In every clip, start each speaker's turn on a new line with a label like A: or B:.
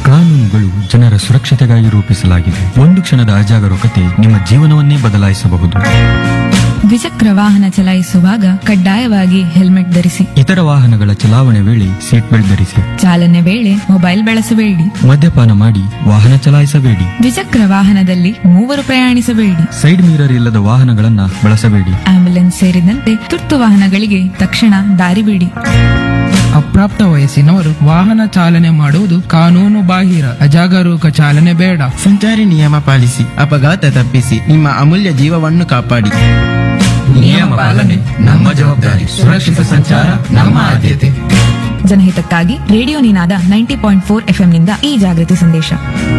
A: ಕಾನೂನುಗಳು ಜನರ ಸುರಕ್ಷತೆಗಾಗಿ ರೂಪಿಸಲಾಗಿದೆ. ಒಂದು ಕ್ಷಣದ ಅಜಾಗರೂಕತೆ ನಿಮ್ಮ ಜೀವನವನ್ನೇ ಬದಲಾಯಿಸಬಹುದು.
B: ದ್ವಿಚಕ್ರ ವಾಹನ ಚಲಾಯಿಸುವಾಗ ಕಡ್ಡಾಯವಾಗಿ ಹೆಲ್ಮೆಟ್ ಧರಿಸಿ.
A: ಇತರ ವಾಹನಗಳ ಚಲಾವಣೆ ವೇಳೆ ಸೀಟ್ ಬೆಲ್ಟ್ ಧರಿಸಿ.
B: ಚಾಲನೆ ವೇಳೆ ಮೊಬೈಲ್ ಬಳಸಬೇಡಿ.
A: ಮದ್ಯಪಾನ ಮಾಡಿ ವಾಹನ ಚಲಾಯಿಸಬೇಡಿ.
B: ದ್ವಿಚಕ್ರ ವಾಹನದಲ್ಲಿ ಮೂವರು ಪ್ರಯಾಣಿಸಬೇಡಿ.
A: ಸೈಡ್ ಮಿರರ್ ಇಲ್ಲದ ವಾಹನಗಳನ್ನ ಬಳಸಬೇಡಿ.
B: ಆಂಬ್ಯುಲೆನ್ಸ್ ಸೇರಿದಂತೆ ತುರ್ತು ವಾಹನಗಳಿಗೆ ತಕ್ಷಣ ದಾರಿ ಬಿಡಿ.
C: ಅಪ್ರಾಪ್ತ ವಯಸ್ಸಿನವರು ವಾಹನ ಚಾಲನೆ ಮಾಡುವುದು ಕಾನೂನು ಬಾಹಿರ. ಅಜಾಗರೂಕ ಚಾಲನೆ ಬೇಡ.
D: ಸಂಚಾರಿ ನಿಯಮ ಪಾಲಿಸಿ, ಅಪಘಾತ ತಪ್ಪಿಸಿ, ನಿಮ್ಮ ಅಮೂಲ್ಯ ಜೀವವನ್ನು ಕಾಪಾಡಿ.
A: ನಿಯಮ ಪಾಲನೆ ನಮ್ಮ ಜವಾಬ್ದಾರಿ. ಸುರಕ್ಷಿತ ಸಂಚಾರ ನಮ್ಮ ಆದ್ಯತೆ.
B: ಜನಹಿತಕ್ಕಾಗಿ ರೇಡಿಯೋ ನಿನಾದ 90.4 FM ನಿಂದ ಈ ಜಾಗೃತಿ ಸಂದೇಶ.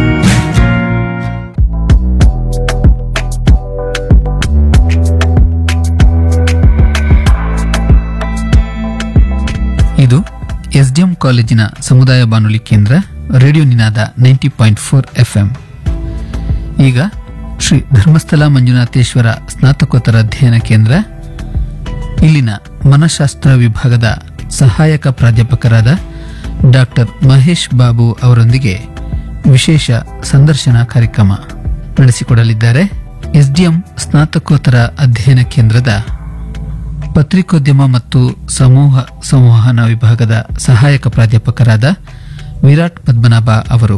E: ಇದು ಎಸ್ಡಿಎಂ ಕಾಲೇಜಿನ ಸಮುದಾಯ ಬಾನುಲಿ ಕೇಂದ್ರ ರೇಡಿಯೋ ನಿನಾದ 90.4 FM. ಈಗ ಶ್ರೀ ಧರ್ಮಸ್ಥಳ ಮಂಜುನಾಥೇಶ್ವರ ಸ್ನಾತಕೋತ್ತರ ಅಧ್ಯಯನ ಕೇಂದ್ರ ಇಲ್ಲಿನ ಮನಃಶಾಸ್ತ್ರ ವಿಭಾಗದ ಸಹಾಯಕ ಪ್ರಾಧ್ಯಾಪಕರಾದ ಡಾಕ್ಟರ್ ಮಹೇಶ್ ಬಾಬು ಅವರೊಂದಿಗೆ ವಿಶೇಷ ಸಂದರ್ಶನ ಕಾರ್ಯಕ್ರಮ ನಡೆಸಿಕೊಡಲಿದ್ದಾರೆ. ಎಸ್ಡಿಎಂ ಸ್ನಾತಕೋತ್ತರ ಅಧ್ಯಯನ ಕೇಂದ್ರದ ಪತ್ರಿಕೋದ್ಯಮ ಮತ್ತು ಸಮೂಹ ಸಂವಹನ ವಿಭಾಗದ ಸಹಾಯಕ ಪ್ರಾಧ್ಯಾಪಕರಾದ ವಿರಾಟ್ ಪದ್ಮನಾಭ ಅವರು.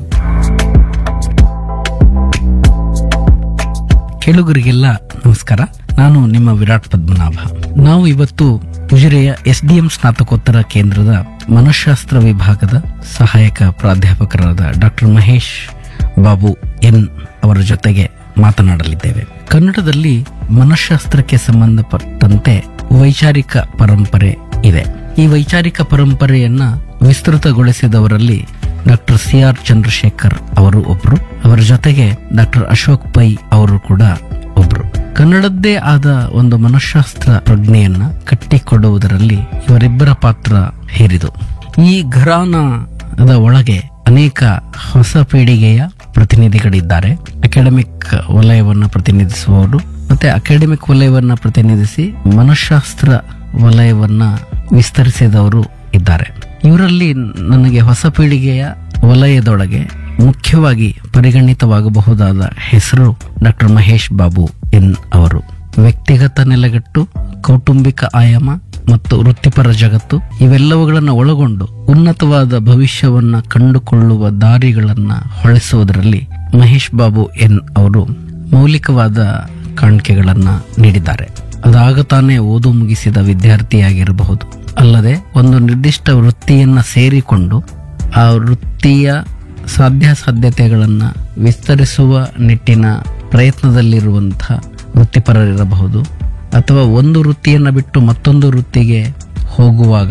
F: ಕೇಳುಗರಿಗೆಲ್ಲ ನಮಸ್ಕಾರ. ನಾನು ನಿಮ್ಮ ವಿರಾಟ್ ಪದ್ಮನಾಭ. ನಾವು ಇವತ್ತು ಉಜಿರೆಯ ಎಸ್ಡಿಎಂ ಸ್ನಾತಕೋತ್ತರ ಕೇಂದ್ರದ ಮನಃಶಾಸ್ತ್ರ ವಿಭಾಗದ ಸಹಾಯಕ ಪ್ರಾಧ್ಯಾಪಕರಾದ ಡಾಕ್ಟರ್ ಮಹೇಶ್ ಬಾಬು ಎನ್ ಅವರ ಜೊತೆಗೆ ಮಾತನಾಡಲಿದ್ದೇವೆ. ಕನ್ನಡದಲ್ಲಿ ಮನಃಶಾಸ್ತ್ರಕ್ಕೆ ಸಂಬಂಧಪಟ್ಟಂತೆ ವೈಚಾರಿಕ ಪರಂಪರೆ ಇದೆ. ಈ ವೈಚಾರಿಕ ಪರಂಪರೆಯನ್ನ ವಿಸ್ತೃತಗೊಳಿಸಿದವರಲ್ಲಿ ಡಾಕ್ಟರ್ CR ಚಂದ್ರಶೇಖರ್ ಅವರು ಒಬ್ರು. ಅವರ ಜೊತೆಗೆ ಡಾಕ್ಟರ್ ಅಶೋಕ್ ಪೈ ಅವರು ಕೂಡ ಒಬ್ರು. ಕನ್ನಡದ್ದೇ ಆದ ಒಂದು ಮನಃಶಾಸ್ತ್ರ ಪ್ರಜ್ಞೆಯನ್ನ ಕಟ್ಟಿಕೊಡುವುದರಲ್ಲಿ ಇವರಿಬ್ಬರ ಪಾತ್ರ ಹೇರಿದು. ಈ ಘರಾನದ ಒಳಗೆ ಅನೇಕ ಹೊಸ ಪೀಳಿಗೆಯ ಪ್ರತಿನಿಧಿಗಳಿದ್ದಾರೆ. ಅಕಾಡೆಮಿಕ್ ವಲಯವನ್ನು ಪ್ರತಿನಿಧಿಸುವವರು ಮತ್ತೆ ಅಕಾಡೆಮಿಕ್ ವಲಯವನ್ನ ಪ್ರತಿನಿಧಿಸಿ ಮನಃಶಾಸ್ತ್ರ ವಲಯವನ್ನ ವಿಸ್ತರಿಸಿದವರು ಇದ್ದಾರೆ. ಇವರಲ್ಲಿ ನನಗೆ ಹೊಸ ಪೀಳಿಗೆಯ ವಲಯದೊಳಗೆ ಮುಖ್ಯವಾಗಿ ಪರಿಗಣಿತವಾಗಬಹುದಾದ ಹೆಸರು ಡಾಕ್ಟರ್ ಮಹೇಶ್ ಬಾಬು ಎನ್ ಅವರು. ವ್ಯಕ್ತಿಗತ ನೆಲೆಗಟ್ಟು, ಕೌಟುಂಬಿಕ ಆಯಾಮ ಮತ್ತು ವೃತ್ತಿಪರ ಜಗತ್ತು ಇವೆಲ್ಲವುಗಳನ್ನು ಒಳಗೊಂಡು ಉನ್ನತವಾದ ಭವಿಷ್ಯವನ್ನ ಕಂಡುಕೊಳ್ಳುವ ದಾರಿಗಳನ್ನ ಹೊಳೆಸುವುದರಲ್ಲಿ ಮಹೇಶ್ ಬಾಬು ಎನ್ ಅವರು ಮೌಲಿಕವಾದ ಕಾಣಿಕೆಗಳನ್ನ ನೀಡಿದ್ದಾರೆ. ಅದಾಗ ತಾನೇ ಓದು ಮುಗಿಸಿದ ವಿದ್ಯಾರ್ಥಿಯಾಗಿರಬಹುದು, ಅಲ್ಲದೆ ಒಂದು ನಿರ್ದಿಷ್ಟ ವೃತ್ತಿಯನ್ನ ಸೇರಿಕೊಂಡು ಆ ವೃತ್ತಿಯ ಸಾಧ್ಯಾಸಾಧ್ಯತೆಗಳನ್ನು ವಿಸ್ತರಿಸುವ ನಿಟ್ಟಿನ ಪ್ರಯತ್ನದಲ್ಲಿರುವಂತಹ ವೃತ್ತಿಪರರಿರಬಹುದು, ಅಥವಾ ಒಂದು ವೃತ್ತಿಯನ್ನು ಬಿಟ್ಟು ಮತ್ತೊಂದು ವೃತ್ತಿಗೆ ಹೋಗುವಾಗ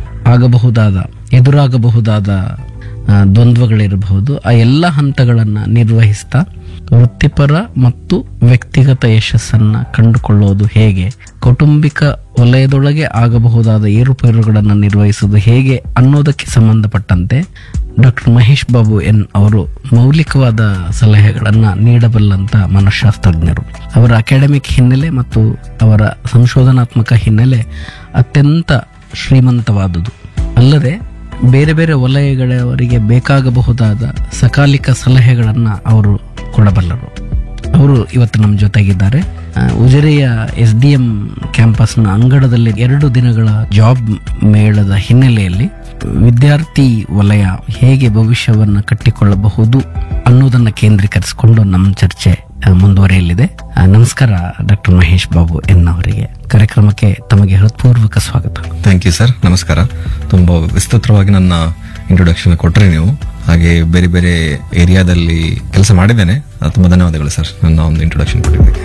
F: ಎದುರಾಗಬಹುದಾದ ದ್ವಂದ್ವಗಳಿರಬಹುದು. ಆ ಎಲ್ಲ ಹಂತಗಳನ್ನು ನಿರ್ವಹಿಸ್ತಾ ವೃತ್ತಿಪರ ಮತ್ತು ವ್ಯಕ್ತಿಗತ ಯಶಸ್ಸನ್ನ ಕಂಡುಕೊಳ್ಳುವುದು ಹೇಗೆ, ಕೌಟುಂಬಿಕ ವಲಯದೊಳಗೆ ಆಗಬಹುದಾದ ಏರುಪೇರುಗಳನ್ನು ನಿರ್ವಹಿಸುವುದು ಹೇಗೆ ಅನ್ನೋದಕ್ಕೆ ಸಂಬಂಧಪಟ್ಟಂತೆ ಡಾಕ್ಟರ್ ಮಹೇಶ್ ಬಾಬು ಎನ್ ಅವರು ಮೌಲಿಕವಾದ ಸಲಹೆಗಳನ್ನು ನೀಡಬಲ್ಲಂತ ಮನಃಶಾಸ್ತ್ರಜ್ಞರು. ಅವರ ಅಕಾಡೆಮಿಕ್ ಹಿನ್ನೆಲೆ ಮತ್ತು ಅವರ ಸಂಶೋಧನಾತ್ಮಕ ಹಿನ್ನೆಲೆ ಅತ್ಯಂತ ಶ್ರೀಮಂತವಾದುದು. ಅಲ್ಲದೆ ಬೇರೆ ಬೇರೆ ವಲಯಗಳವರಿಗೆ ಬೇಕಾಗಬಹುದಾದ ಸಕಾಲಿಕ ಸಲಹೆಗಳನ್ನು ಅವರು ಕೊಡಬಲ್ಲರು. ಅವರು ಇವತ್ತು ನಮ್ಮ ಜೊತೆಗಿದ್ದಾರೆ. ಉಜಿರೆಯ SDM ಕ್ಯಾಂಪಸ್ನ ಅಂಗಡದಲ್ಲಿ 2 ದಿನಗಳ ಜಾಬ್ ಮೇಳದ ಹಿನ್ನೆಲೆಯಲ್ಲಿ ವಿದ್ಯಾರ್ಥಿ ವಲಯ ಹೇಗೆ ಭವಿಷ್ಯವನ್ನು ಕಟ್ಟಿಕೊಳ್ಳಬಹುದು ಅನ್ನೋದನ್ನ ಕೇಂದ್ರೀಕರಿಸಿಕೊಂಡು ನಮ್ಮ ಚರ್ಚೆ ಮುಂದುವರಿಯಲಿದೆ. ನಮಸ್ಕಾರ ಡಾಕ್ಟರ್ ಮಹೇಶ್ ಬಾಬು ಎನ್ ಅವರಿಗೆ. ಕಾರ್ಯಕ್ರಮಕ್ಕೆ ತಮಗೆ ಹೃತ್ಪೂರ್ವಕ ಸ್ವಾಗತ.
G: Thank you sir. ನಮಸ್ಕಾರ. ತುಂಬಾ ವಿಸ್ತೃತವಾಗಿ ನನ್ನ ಇಂಟ್ರೊಡಕ್ಷನ್ ಕೊಟ್ಟರೆ ನೀವು, ಹಾಗೆ ಬೇರೆ ಬೇರೆ ಏರಿಯಾದಲ್ಲಿ ಕೆಲಸ ಮಾಡಿದ್ದೇನೆ. ತುಂಬಾ ಧನ್ಯವಾದಗಳು ಸರ್ ನನ್ನ ಒಂದು ಇಂಟ್ರೊಡಕ್ಷನ್ ಕೊಟ್ಟಿದ್ದಕ್ಕೆ.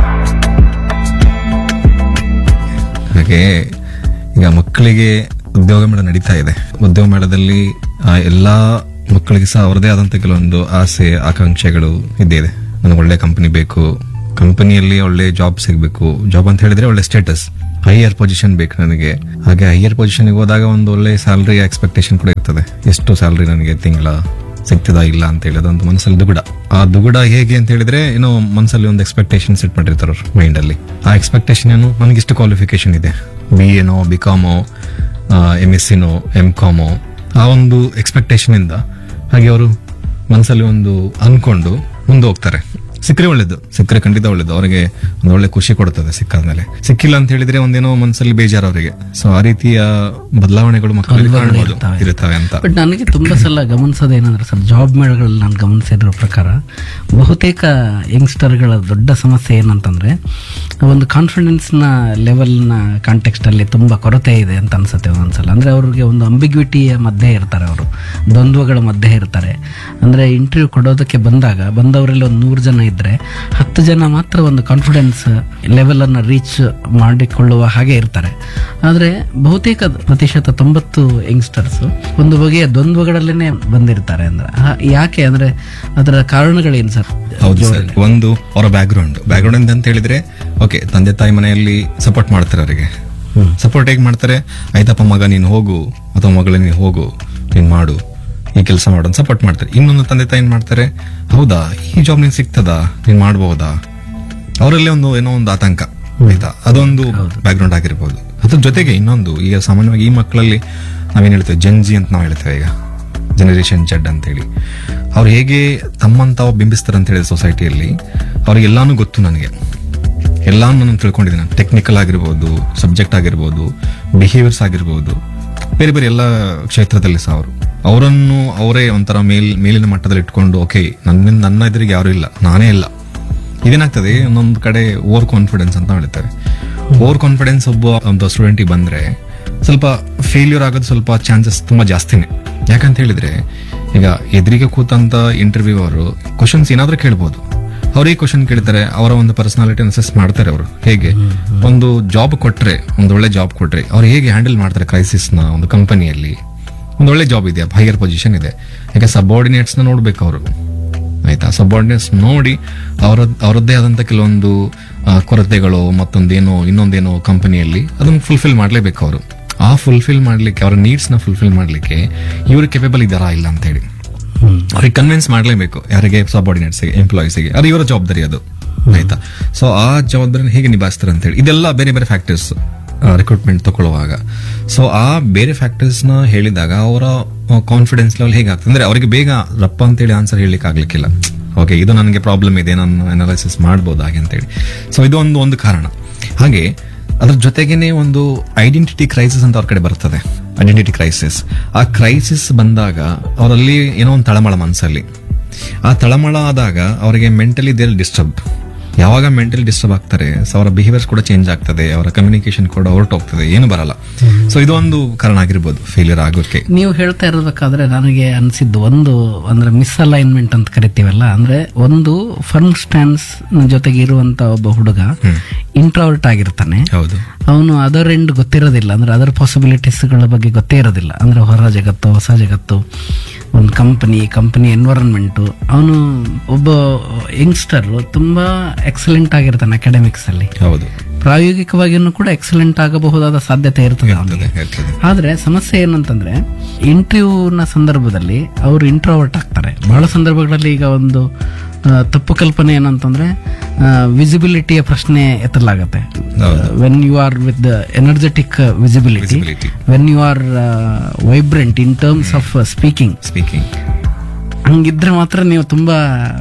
G: ಹಾಗೆ ಈಗ ಮಕ್ಕಳಿಗೆ ಉದ್ಯೋಗ ಮೇಳ ನಡೀತಾ ಇದೆ. ಉದ್ಯೋಗ ಮೇಳದಲ್ಲಿ ಎಲ್ಲಾ ಮಕ್ಕಳಿಗೆ ಸಹ ಅವರದೇ ಆದಂತ ಕೆಲವೊಂದು ಆಸೆ ಆಕಾಂಕ್ಷೆಗಳು ಇದ್ದೇ ಇದೆ. ನನಗೆ ಒಳ್ಳೆ ಕಂಪನಿ ಬೇಕು, ಕಂಪನಿಯಲ್ಲಿ ಒಳ್ಳೆ ಜಾಬ್ ಸಿಗಬೇಕು. ಜಾಬ್ ಅಂತ ಹೇಳಿದ್ರೆ ಒಳ್ಳೆ ಸ್ಟೇಟಸ್, ಹೈಯರ್ ಪೊಸಿಷನ್ ಬೇಕು ನನಗೆ. ಹಾಗೆ ಹೈಯರ್ ಪೊಸಿಷನ್ಗೆ ಹೋದಾಗ ಒಂದು ಒಳ್ಳೆ ಸ್ಯಾಲರಿ ಎಕ್ಸ್ಪೆಕ್ಟೇಷನ್ ಕೂಡ ಇರ್ತದೆ. ಎಷ್ಟು ಸ್ಯಾಲರಿ ನನಗೆ ತಿಂಗಳ ಸಿಗ್ತದಾ ಇಲ್ಲ ಅಂತ ಹೇಳಿ ಅದೊಂದು ಮನಸ್ಸಲ್ಲಿ ದುಗುಡ. ಆ ದುಗುಡ ಹೇಗೆ ಅಂತ ಹೇಳಿದ್ರೆ ಏನೋ ಮನಸ್ಸಲ್ಲಿ ಒಂದು ಎಕ್ಸ್ಪೆಕ್ಟೇಷನ್ ಸೆಟ್ ಮಾಡಿರ್ತಾರೆ ಅವ್ರ ಮೈಂಡ್ ಅಲ್ಲಿ. ಆ ಎಕ್ಸ್ಪೆಕ್ಟೇಷನ್ ಏನು, ನನಗಿಷ್ಟು ಕ್ವಾಲಿಫಿಕೇಶನ್ ಇದೆ, BA no BCom MSc no MCom, ಆ ಒಂದು ಎಕ್ಸ್ಪೆಕ್ಟೇಷನ್ ಇಂದ ಹಾಗೆ ಅವರು ಮನಸ್ಸಲ್ಲಿ ಒಂದು ಅನ್ಕೊಂಡು ಮುಂದೆ ಹೋಗ್ತಾರೆ. ಸಿಕ್ಕರೆ ಒಳ್ಳೇದು, ಸಿಕ್ಕರೆ ಖಂಡಿತ ಒಳ್ಳೇದು, ಅವರಿಗೆ ಒಂದು ಒಳ್ಳೆ ಖುಷಿ ಕೊಡುತ್ತದೆ ಸಿಕ್ಕಾದ್ಮೇಲೆ. ಸಿಕ್ಕಿಲ್ಲ ಅಂತ ಹೇಳಿದ್ರೆ ಒಂದೇನೋ ಮನಸ್ಸಲ್ಲಿ ಬೇಜಾರು ಅವರಿಗೆ. ಸೊ ಆ ರೀತಿಯ ಬದಲಾವಣೆಗಳು ಮಕ್ಕಳಿಗೆ ಕಾಣಬಹುದು ಇರುತ್ತವೆ ಅಂತ.
F: ಬಟ್ ನನಗೆ ತುಂಬಾ ಸಲ ಗಮನಿಸೋದೇನಂದ್ರೆ ಸರ್, ಜಾಬ್ ಮೇಳಗಳಲ್ಲಿ ನಾನು ಗಮನಿಸಿದ್ರ ಪ್ರಕಾರ ಬಹುತೇಕ ಯಂಗ್ಸ್ಟರ್ಗಳ ದೊಡ್ಡ ಸಮಸ್ಯೆ ಏನಂತಂದ್ರೆ ಒಂದು ಕಾನ್ಫಿಡೆನ್ಸ್ ನ ಲೆವೆಲ್ ನ ಕಾಂಟೆಕ್ಸ್ಟ್ ಅಲ್ಲಿ ತುಂಬಾ ಕೊರತೆ ಇದೆ ಅಂತ ಅನ್ಸುತ್ತೆ ಒಂದೊಂದ್ಸಲ. ಅಂದ್ರೆ ಅವ್ರಿಗೆ ಒಂದು ಅಂಬಿಗ್ವಿಟಿಯ ಮಧ್ಯೆ ಇರ್ತಾರೆ, ಅವರು ದ್ವಂದ್ವಗಳ ಮಧ್ಯೆ ಇರ್ತಾರೆ. ಅಂದ್ರೆ ಇಂಟರ್ವ್ಯೂ ಕೊಡೋದಕ್ಕೆ ಬಂದವರಲ್ಲಿ ಒಂದು 100 ಜನ ಇದ್ರೆ 10 ಜನ ಮಾತ್ರ ಒಂದು ಕಾನ್ಫಿಡೆನ್ಸ್ ಲೆವೆಲ್ ಅನ್ನ ರೀಚ್ ಮಾಡಿಕೊಳ್ಳುವ ಹಾಗೆ ಇರ್ತಾರೆ. ಆದ್ರೆ ಬಹುತೇಕ ಪ್ರತಿಶತ 90 ಯಂಗ್ಸ್ಟರ್ಸ್ ಒಂದು ಬಗೆಯ ದ್ವಂದ್ವಗಳಲ್ಲೇನೆ ಬಂದಿರ್ತಾರೆ. ಅಂದ್ರೆ ಯಾಕೆ ಅಂದ್ರೆ ಅದರ ಕಾರಣಗಳೇನು ಸರ್?
G: ಹೌದು ಸರ್, ಒಂದು ಅವರ ಬ್ಯಾಕ್ಗ್ರೌಂಡ್ ಅಂತ ಹೇಳಿದ್ರೆ, ಓಕೆ, ತಂದೆ ತಾಯಿ ಮನೆಯಲ್ಲಿ ಸಪೋರ್ಟ್ ಮಾಡ್ತಾರೆ ಅವರಿಗೆ. ಸಪೋರ್ಟ್ ಹೇಗೆ ಮಾಡ್ತಾರೆ? ಆಯ್ತಪ್ಪ ಮಗ ನೀನು ಹೋಗು, ಅಥವಾ ಮಗಳೇ ನೀನು ಹೋಗು, ನೀನ್ ಮಾಡು, ಈ ಕೆಲಸ ಮಾಡೋದು ಸಪೋರ್ಟ್ ಮಾಡ್ತಾರೆ. ಇನ್ನೊಂದು ತಂದೆ ತಾಯಿ ಏನ್ ಮಾಡ್ತಾರೆ, ಹೌದಾ ಈ ಜಾಬ್ ನಿನ್ ಸಿಗ್ತದಾ, ನೀನ್ ಮಾಡ್ಬಹುದಾ, ಅವರಲ್ಲಿ ಏನೋ ಒಂದು ಆತಂಕ. ಆಯ್ತಾ, ಅದೊಂದು ಬ್ಯಾಕ್ಗ್ರೌಂಡ್ ಆಗಿರ್ಬೋದು. ಅದ್ರ ಜೊತೆಗೆ ಇನ್ನೊಂದು, ಈಗ ಸಾಮಾನ್ಯವಾಗಿ ಈ ಮಕ್ಕಳಲ್ಲಿ ನಾವೇನ್ ಹೇಳ್ತೇವೆ, ಜೆನ್ಜಿ ಅಂತ ನಾವು ಹೇಳ್ತೇವೆ, ಈಗ ಜನರೇಷನ್ ಜೆಡ್ ಅಂತ ಹೇಳಿ. ಅವ್ರು ಹೇಗೆ ತಮ್ಮಂತಾವ್ ಬಿಂಬಿಸ್ತಾರೆ ಅಂತ ಹೇಳಿದ್ರೆ ಸೊಸೈಟಿಯಲ್ಲಿ, ಅವ್ರಿಗೆಲ್ಲಾನು ಗೊತ್ತು, ನನಗೆ ಎಲ್ಲಾನು ನಾನು ತಿಳ್ಕೊಂಡಿದ್ದೀನಿ. ಟೆಕ್ನಿಕಲ್ ಆಗಿರ್ಬೋದು, ಸಬ್ಜೆಕ್ಟ್ ಆಗಿರ್ಬೋದು, ಬಿಹೇವಿಯರ್ಸ್ ಆಗಿರ್ಬೋದು, ಬೇರೆ ಬೇರೆ ಎಲ್ಲ ಕ್ಷೇತ್ರದಲ್ಲಿ ಸಹ ಅವರನ್ನು ಅವರೇ ಒಂಥರ ಮೇಲಿನ ಮಟ್ಟದಲ್ಲಿ ಇಟ್ಕೊಂಡು, ಓಕೆ ನನ್ನ ಎದುರಿಗೆ ಯಾರು ಇಲ್ಲ, ನಾನೇ ಇಲ್ಲ. ಇದೇನಾಗ್ತದೆ, ಒಂದೊಂದು ಕಡೆ ಓವರ್ ಕಾನ್ಫಿಡೆನ್ಸ್ ಅಂತ ಹೇಳ್ತಾರೆ. ಓವರ್ ಕಾನ್ಫಿಡೆನ್ಸ್ ಒಂದು ಸ್ಟೂಡೆಂಟಿಗೆ ಬಂದ್ರೆ ಸ್ವಲ್ಪ ಫೇಲ್ಯೂರ್ ಆಗೋದು ಸ್ವಲ್ಪ ಚಾನ್ಸಸ್ ತುಂಬಾ ಜಾಸ್ತಿನೇ. ಯಾಕಂತ ಹೇಳಿದ್ರೆ, ಈಗ ಎದುರಿಗೆ ಕೂತಂತ ಇಂಟರ್ವ್ಯೂ ಅವರು ಕ್ವಶನ್ಸ್ ಏನಾದ್ರೂ ಕೇಳ್ಬೋದು. ಅವ್ರಿಗೆ ಕ್ವಶನ್ ಕೇಳ್ತಾರೆ, ಅವರ ಒಂದು ಪರ್ಸನಾಲಿಟಿ ಅಸೆಸ್ ಮಾಡ್ತಾರೆ. ಅವರು ಹೇಗೆ ಒಂದು ಜಾಬ್ ಕೊಟ್ರೆ, ಒಂದು ಒಳ್ಳೆ ಜಾಬ್ ಕೊಟ್ರೆ ಅವ್ರು ಹೇಗೆ ಹ್ಯಾಂಡಲ್ ಮಾಡ್ತಾರೆ ಕ್ರೈಸಿಸ್ ನ. ಒಂದು ಕಂಪನಿಯಲ್ಲಿ ಒಂದು ಒಳ್ಳೆ ಜಾಬ್ ಇದೆ, ಹೈಯರ್ ಪೊಸಿಷನ್ ಇದೆ, ಯಾಕೆ ಸಬಾರ್ಡಿನೇಟ್ಸ್ ನ ನೋಡ್ಬೇಕು ಅವರು. ಆಯ್ತಾ, ಸಬಾರ್ಡಿನೇಟ್ಸ್ ನೋಡಿ ಅವರದ್ದೇ ಆದಂತ ಕೆಲವೊಂದು ಕೊರತೆಗಳು ಇನ್ನೊಂದೇನೋ ಕಂಪನಿಯಲ್ಲಿ ಅದನ್ನು ಫುಲ್ಫಿಲ್ ಮಾಡ್ಲೇಬೇಕು ಅವರು. ಆ ಫುಲ್ಫಿಲ್ ಮಾಡ್ಲಿಕ್ಕೆ, ಅವರ ನೀಡ್ಸ್ ನ ಫುಲ್ಫಿಲ್ ಮಾಡ್ಲಿಕ್ಕೆ ಇವರು ಕೆಪೇಬಲ್ ಇದ್ದಾರಾ ಇಲ್ಲ ಅಂತ ಹೇಳಿ ಅವ್ರಿಗೆ ಕನ್ವಿನ್ಸ್ ಮಾಡ್ಲೇಬೇಕು. ಯಾರಿಗೆ? ಸಬಾರ್ಡಿನೇಟ್ಸ್ಗೆ, ಎಂಪ್ಲಾಯೀಸ್ಗೆ. ಅದು ಇವರ ಜವಾಬ್ದಾರಿ ಅದು. ಆಯ್ತಾ, ಸೊ ಆ ಜವಾಬ್ದಾರಿನ ಹೇಗೆ ನಿಭಾಯಿಸ್ತಾರೆ ಅಂತ ಹೇಳಿ, ಇದೆಲ್ಲ ಬೇರೆ ಬೇರೆ ಫ್ಯಾಕ್ಟರ್ಸ್ ರಿಕ್ರೂಟ್ಮೆಂಟ್ ತಗೊಳ್ಳುವಾಗ. ಸೊ ಆ ಬೇರೆ ಫ್ಯಾಕ್ಟರ್ಸ್ ನ ಹೇಳಿದಾಗ ಅವರ ಕಾನ್ಫಿಡೆನ್ಸ್ ಲೆವೆಲ್ ಹೇಗಾಗ್ತದೆ ಅಂದ್ರೆ, ಅವರಿಗೆ ಬೇಗ ರಪ್ಪ ಅಂತೇಳಿ ಆನ್ಸರ್ ಹೇಳಲಿಕ್ಕೆ ಆಗ್ಲಿಕ್ಕಿಲ್ಲ. ಓಕೆ, ಇದು ನನಗೆ ಪ್ರಾಬ್ಲಮ್ ಇದೆ, ನಾನು ಅನಾಲಿಸಿಸ್ ಮಾಡ್ಬೋದು ಹಾಗೆ ಅಂತೇಳಿ. ಸೊ ಇದು ಒಂದು ಕಾರಣ. ಹಾಗೆ ಅದ್ರ ಜೊತೆಗೇನೆ ಒಂದು ಐಡೆಂಟಿಟಿ ಕ್ರೈಸಿಸ್ ಅಂತ ಅವ್ರ ಕಡೆ ಬರ್ತದೆ. ಐಡೆಂಟಿಟಿ ಕ್ರೈಸಿಸ್, ಆ ಕ್ರೈಸಿಸ್ ಬಂದಾಗ ಅವರಲ್ಲಿ ಏನೋ ಒಂದು ತಳಮಳ ಮನಸ್ಸಲ್ಲಿ. ಆ ತಳಮಳ ಆದಾಗ ಅವರಿಗೆ ಮೆಂಟಲಿ ದೇರ್ ಡಿಸ್ಟರ್ಬ್. ಯಾವಾಗ ಮೆಂಟಲಿ ಡಿಸ್ಟರ್ಬ್ ಆಗ್ತಾರೆ, ಸೊ ಅವರ ಬಿಹೇವಿಯರ್ಸ್ ಕೂಡ ಚೇಂಜ್ ಆಗ್ತದೆ, ಅವರ ಕಮ್ಯುನಿಕೇಶನ್ ಕೂಡ ಹೊರಟೋಗ್ತದೆ, ಏನು ಬರಲ್ಲ. ಸೊ ಇದು ಒಂದು ಕಾರಣ ಆಗಿರ್ಬೋದು ಫೇಲಿಯರ್ ಆಗೋಕೆ.
F: ನೀವು ಹೇಳ್ತಾ ಇರಬೇಕಾದ್ರೆ ನನಗೆ ಅನ್ಸಿದ್ದು ಅಂದ್ರೆ ಮಿಸ್ಅಲೈನ್ಮೆಂಟ್ ಅಂತ ಕರಿತೀವಲ್ಲ, ಅಂದ್ರೆ ಒಂದು ಫರ್ಮ್ ಸ್ಟ್ಯಾನ್ಸ್ ಜೊತೆಗೆ ಇರುವಂತ ಒಬ್ಬ ಹುಡುಗ ಇಂಟ್ರಾವರ್ಟ್ ಆಗಿರ್ತಾನೆ.
G: ಹೌದು,
F: ಅವನು ಅದರ್ ಎಂಡ್ ಗೊತ್ತಿರೋದಿಲ್ಲ, ಅಂದ್ರೆ ಅದರ್ ಪಾಸಿಬಿಲಿಟೀಸ್ ಗಳ ಬಗ್ಗೆ ಗೊತ್ತೇ ಇರೋದಿಲ್ಲ. ಅಂದ್ರೆ ಹೊರ ಜಗತ್ತು, ಹೊಸ ಜಗತ್ತು, ಒಂದು ಕಂಪನಿ ಎನ್ವೈರನ್ಮೆಂಟ್. ಅವನು ಒಬ್ಬ ಯಂಗ್ಸ್ಟರ್ ತುಂಬಾ ಎಕ್ಸಲೆಂಟ್ ಆಗಿರ್ತಾನೆ ಅಕಾಡೆಮಿಕ್ಸ್ ಅಲ್ಲಿ.
G: ಹೌದು,
F: ಪ್ರಾಯೋಗಿಕವಾಗಿಯೂ ಕೂಡ ಎಕ್ಸಲೆಂಟ್ ಆಗಬಹುದಾದ ಸಾಧ್ಯತೆ ಇರ್ತದೆ ಅವನಿಗೆ. ಆದ್ರೆ ಸಮಸ್ಯೆ ಏನಂತಂದ್ರೆ, ಇಂಟರ್ವ್ಯೂ ನ ಸಂದರ್ಭದಲ್ಲಿ ಅವರು ಇಂಟ್ರೋವರ್ಟ್ ಆಗ್ತಾರೆ. ಬಹಳ ಸಂದರ್ಭಗಳಲ್ಲಿ ಈಗ ಒಂದು ತಪ್ಪು ಕಲ್ಪನೆ ಏನಂತಂದ್ರೆ, ವಿಸಿಬಿಲಿಟಿಯ ಪ್ರಶ್ನೆ ಎತ್ತಲಾಗತ್ತೆ. When you are with the energetic visibility, when you are vibrant in terms of speaking, ಹಂಗಿದ್ರೆ ಮಾತ್ರ ನೀವು ತುಂಬಾ